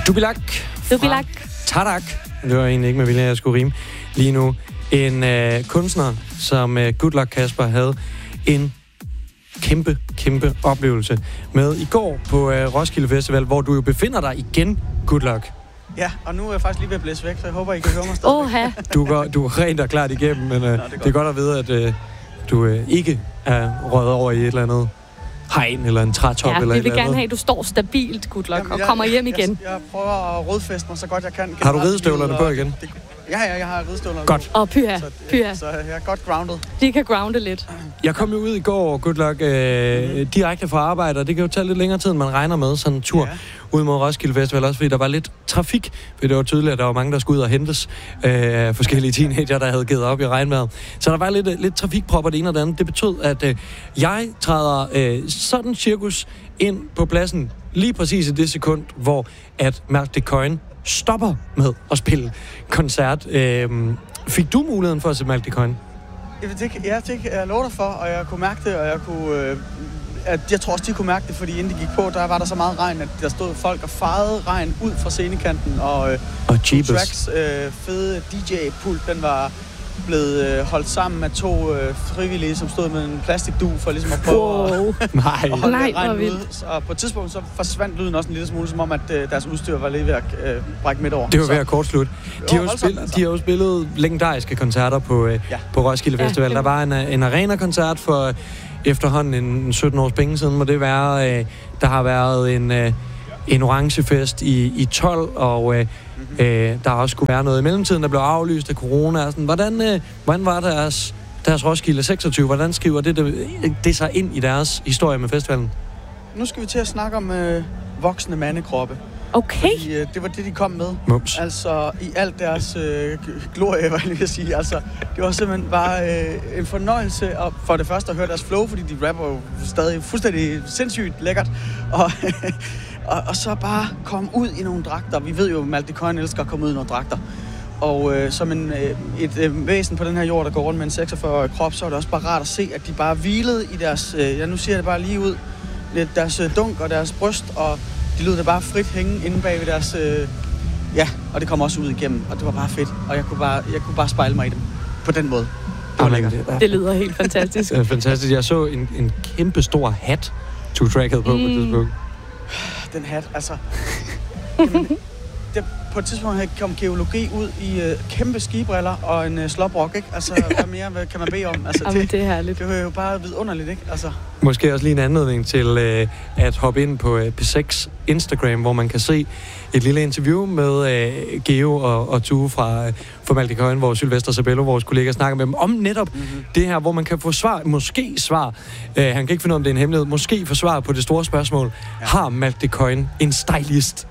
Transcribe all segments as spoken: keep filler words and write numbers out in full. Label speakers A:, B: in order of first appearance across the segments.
A: Dubilak.
B: Dubilak.
A: Tadak. Det var egentlig ikke med vilje, jeg skulle rime lige nu. En øh, kunstner, som øh, Good Luck Casper havde en kæmpe, kæmpe oplevelse med i går på øh, Roskilde Festival, hvor du jo befinder dig igen, Good Luck.
C: Ja, og nu er jeg faktisk lige ved at blæse væk, så jeg håber, I kan høre mig stadig.
B: Oha.
A: Du går, du går rent og klart igennem, men øh, Nå, det, er det er godt at vide, at øh, du øh, ikke er røget over i et eller andet hegn eller en trætop
B: ja,
A: eller et eller andet.
B: vi vil gerne have, at du står stabilt, Good Luck,
C: Jamen,
B: og
C: jeg,
B: kommer hjem igen.
C: Jeg, jeg prøver at rodfeste mig så godt jeg kan.
A: Har du ridestøvlerne på igen?
C: Det, ja, ja, jeg har ridestøvlerne
A: godt.
B: Og pyha,
C: så,
B: pyha.
C: Så jeg er godt grounded.
B: De kan grounde lidt.
A: Jeg kom jo ud i går, Good Luck, øh, mm-hmm. direkte fra arbejde, og det kan jo tage lidt længere tid, end man regner med, sådan en tur ja. ud mod Roskilde Festival, også fordi der var lidt trafik, fordi det var tydeligt, at der var mange, der skulle ud og hentes øh, forskellige teenager, der havde givet op i regnvejret. Så der var lidt, lidt trafikpropper det ene og det andet. Det betød, at øh, jeg træder øh, sådan cirkus ind på pladsen lige præcis i det sekund, hvor at Malk de Koijn stopper med at spille koncert. Øh, fik du muligheden for at se Malk de Koijn?
C: Jeg, det, jeg, det, jeg lover dig for, og jeg kunne mærke det, og jeg kunne... Øh, at jeg tror også, de kunne mærke det, fordi inden de gik på, der var der så meget regn, at der stod folk og farede regn ud fra scenekanten, og, øh,
A: og
C: tracks øh, fede D J-pult, den var blevet øh, holdt sammen af to øh, frivillige, som stod med en plastikdug for ligesom at prøve
B: wow.
C: at,
A: Nej.
C: at holde
B: Nej,
C: regnen ude. Og på et tidspunkt så forsvandt lyden også en lille smule, som om at øh, deres udstyr var lige ved at øh, brække midt over.
A: Det var ved at kortslutte. De har jo spillet,
C: altså.
A: de har jo spillet legendariske koncerter på, øh, ja. på Roskilde Festival. Ja, der var en, en arena-koncert for efterhånden en sytten års penge siden, må det være. Øh, der har været en, øh, en orangefest i, i tolv, og øh, mm-hmm. øh, der også skulle være noget i mellemtiden, der blev aflyst af corona. Sådan. Hvordan, øh, hvordan var deres, deres Roskilde seksogtyve? Hvordan skriver det, det, det sig ind i deres historie med festivalen?
C: Nu skal vi til at snakke om øh, voksne mandekroppe.
B: Okay.
C: Fordi, øh, det var det, de kom med.
A: Mums.
C: Altså, i alt deres øh, glorie, var jeg lige at sige. Altså, det var simpelthen bare øh, en fornøjelse og for det første at høre deres flow, fordi de rapper jo stadig fuldstændig sindssygt lækkert. Og, og, og så bare komme ud i nogle dragter. Vi ved jo, at Malk de Koijn elsker at komme ud i nogle dragter. Og øh, som en, øh, et øh, væsen på den her jord, der går rundt med en seksogfyrre-årig krop, så er det også bare rart at se, at de bare hvilede i deres, øh, ja nu siger jeg det bare lige ud, lidt deres øh, dunk og deres bryst, og de lød det bare frit hænge inde bag ved deres, øh, ja, og det kom også ud igennem, og det var bare fedt, og jeg kunne bare, jeg kunne bare spejle mig i dem på den måde. Det var lækkert.
B: Det, det lyder helt fantastisk.
A: Det er fantastisk. Jeg så en, en kæmpe stor hat, du trackede på mm. på et tidspunkt.
C: Den hat, altså... Jamen, det, på et tidspunkt havde kom geologi ud i øh, kæmpe skibriller og en øh, sloprock, ikke? Altså, hvad mere hvad kan man bede om? Altså,
B: Jamen, det er herligt.
C: Det var jo bare vidunderligt, ikke? Altså...
A: Måske også lige en anledning til øh, at hoppe ind på øh, P seks Instagram, hvor man kan se et lille interview med øh, Geo og, og Tue fra, øh, fra Malk de Koijn, hvor Sylvester Sabello, vores kollega, snakker med dem om netop mm-hmm. det her, hvor man kan få svar, måske svar, øh, han kan ikke finde ud af, om det er en hemmelighed, måske få svar på det store spørgsmål, ja. Har Malk de Koijn en stylist?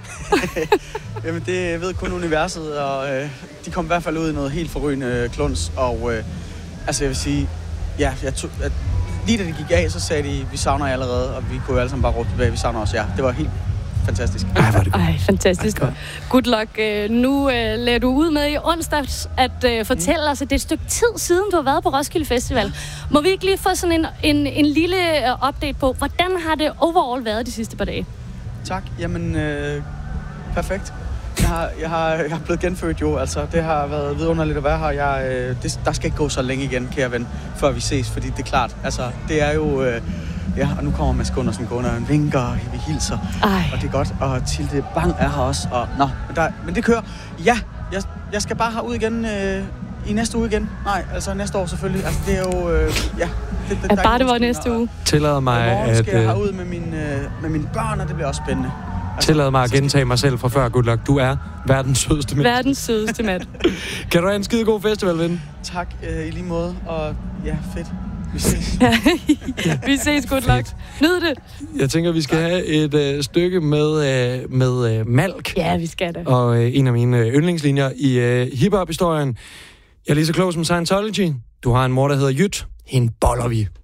C: Jamen, det ved kun universet, og øh, de kom i hvert fald ud i noget helt forrygende øh, kluns, og øh, altså jeg vil sige, ja, jeg tog, at, lige da de gik af, så sagde de, vi savner jer allerede, og vi kunne jo alle sammen bare råbe tilbage, vi savner os, ja. Det var helt fantastisk.
A: Ej, var det godt.
B: Ej, fantastisk. Ej, Good Luck. Nu uh, lader du ud med i onsdags at uh, fortælle mm. os, at det er et stykke tid siden, du har været på Roskilde Festival. Må vi ikke lige få sådan en, en, en lille uh, update på, hvordan har det overall været de sidste par dage?
C: Tak. Jamen, øh, perfekt. Jeg har, jeg, har, jeg har blevet genfødt jo, altså det har været vidunderligt at være her. Jeg, øh, det, der skal ikke gå så længe igen, kære ven, før vi ses, fordi det er klart, altså det er jo, øh, ja, og nu kommer Mads Gundersen gående, og han vinker, og vi hilser,
B: Ej.
C: og det er godt, og Tilde Bang er her også, og nå, men, der, men det kører. Ja, jeg, jeg skal bare herud igen øh, i næste uge igen. Nej, altså næste år selvfølgelig, altså det er jo, øh, ja. Det, det,
B: at bare det var næste uge.
A: Tillader mig,
C: at... I morgen skal
A: at,
C: jeg herud med, min, øh, med mine børn, og det bliver også spændende.
A: Tillad mig at gentage mig selv fra før, Good Luck. Du er verdens sødeste mand.
B: Verdens sødeste mand.
A: Kan du have en skide god festival, ven?
C: Tak, øh, i lige måde. Og ja, fedt. Vi ses.
B: Vi ses, Good Luck. Nyd det.
A: Jeg tænker, vi skal tak. have et øh, stykke med, øh, med øh, Malk.
B: Ja, vi skal det.
A: Og øh, en af mine øh, yndlingslinjer i øh, hiphop-historien. Jeg er lige så klog som Scientology. Du har en mor, der hedder Jyt. Hende boller vi.